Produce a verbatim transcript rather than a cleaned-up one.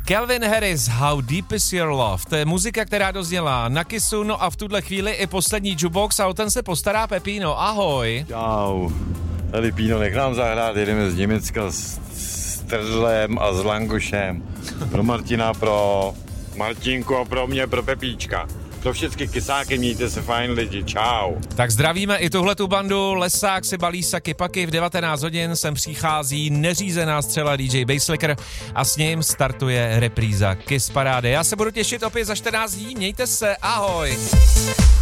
Calvin Harris, How Deep Is Your Love. To je muzika, která dozněla na Kissu, no a v tuhle chvíli i poslední jukebox a o ten se postará Pepino. Ahoj. Čau. Tady Píno, nech nám zahrát, jedeme z Německa s, s Trzlem a s Langošem. Pro Martina, pro Martinku a pro mě, pro Pepíčka. Pro všechny kysáky, mějte se fajn lidi, čau. Tak zdravíme i tuhletu bandu, Lesák si balí saky paky, v devatenáct hodin sem přichází neřízená střela D J Basslicker a s ním startuje repríza Kiss Parády. Já se budu těšit opět za čtrnáct dní, mějte se, ahoj.